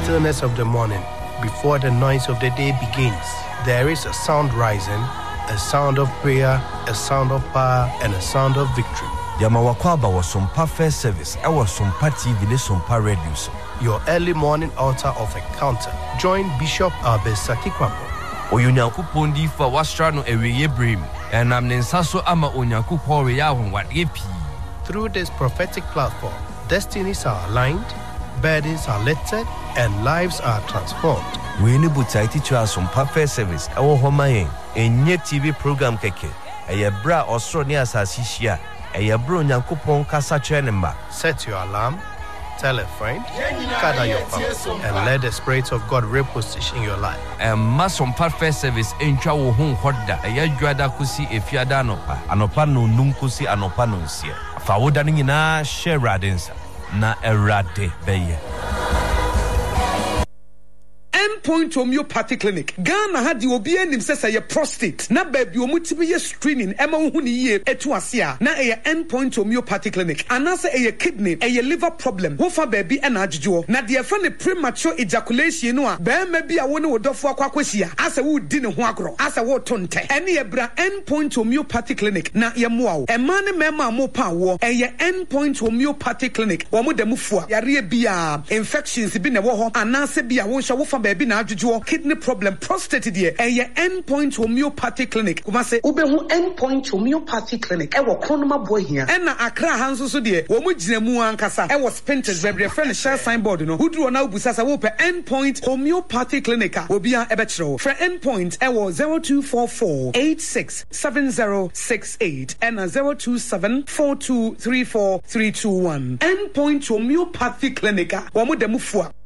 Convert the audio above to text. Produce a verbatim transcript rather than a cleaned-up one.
stillness of the morning, before the noise of the day begins, there is a sound rising, a sound of prayer, a sound of power, and a sound of victory. Yamawakwaba was some First Service. I was some T V, some radio. Your early morning altar of encounter. Join Bishop Albesaki Kwambo. Oyunyankupon di fa wastrano eweye brim. And I'm Nensaso ama Onyankupon reyahun wat yepi. Through this prophetic platform, destinies are aligned, burdens are lifted, and lives are transformed. We need to teach us some First Service. Our home a T V program keke. A bra Australia asasishia. A bro Nyankupon kasa chenemba. Set your alarm, tell a friend, gather your family, and let the Spirit of God reposition your life. And masom First Service encha wo hu hoda. A juada kusi efiada anopa. Anopa no nunkusi anopa no nsia. Fa woda ni nyina share radensa na erade beye. Point homeopathy clinic. Ghana had the obi enim say say prostate. Na baby omutibi ye screening ema hu ni ye etu asia. Na e end point homeopathy clinic. Anase e kidney, e liver problem. Wo fa baby e na adjujo. Na de fa ne premature ejaculation no a be ma bi a wo ne wodofo akwakwahia. Asa wo di ne ho agro. Asa wo tonte. Ene ye bra end point homeopathy clinic na ye moa wo. E ma ne mema mo pa wo. E ye end point homeopathy clinic. Wo mo da mufua. Yare bia infections bi ne wo ho. Anase bia wo hwa wo fa baby na adjujo kidney problem prostate there e ye end point homeopathy clinic kuma se ubehu end point homeopathy clinic e wo kronoma boy hia e na Accra hanso so there wo mo gina mu ankasa e wo spinters bebre friend share signboard no huduro na ubusa sa wo pe end point homeopathy clinic a obi a e be kire wo for end point e wo zero two four four eight six seven zero six eight and zero two seven four two three four three two one end point homeopathy clinic a wo mo da mufua